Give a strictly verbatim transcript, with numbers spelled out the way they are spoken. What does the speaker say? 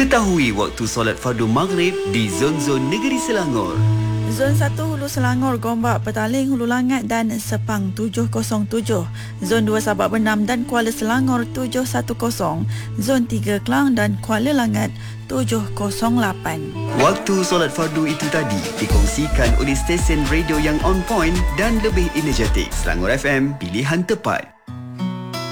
Ketahui waktu solat fardu maghrib di zon-zon negeri Selangor. Zon satu Hulu Selangor, Gombak, Petaling, Hulu Langat dan Sepang tujuh kosong tujuh. Zon dua Sabak Benam dan Kuala Selangor tujuh satu kosong. Zon tiga Klang dan Kuala Langat tujuh kosong lapan. Waktu solat fardu itu tadi dikongsikan oleh stesen radio yang on point dan lebih energetik. Selangor F M, pilihan tepat.